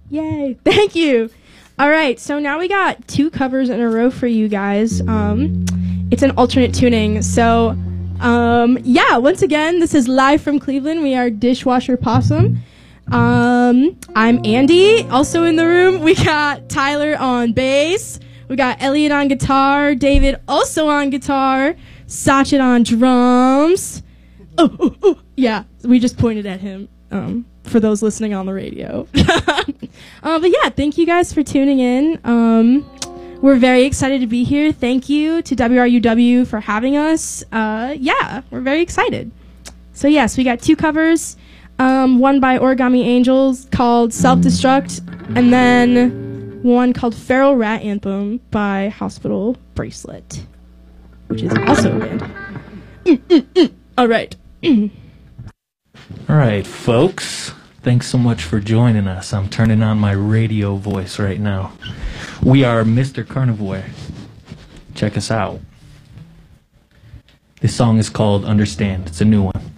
Yay. Thank you. All right. So now we got 2 covers in a row for you guys. It's an alternate tuning. So, yeah, once again, this is live from Cleveland. We are Dishwasher Possum. I'm Andy. Also in the room, we got Tyler on bass. We got Elliot on guitar. David also on guitar. Sachin on drums. Oh, yeah, we just pointed at him. For those listening on the radio. But yeah, thank you guys for tuning in. We're very excited to be here. Thank you to WRUW for having us. Yeah, we're very excited. So yes, we got 2 covers. One by Origami Angels called Self-Destruct, and then one called Feral Rat Anthem by Hospital Bracelet, which is also a band. All right. All right, folks. Thanks so much for joining us. I'm turning on my radio voice right now. We are Mr. Carnivore. Check us out. This song is called Understand. It's a new one.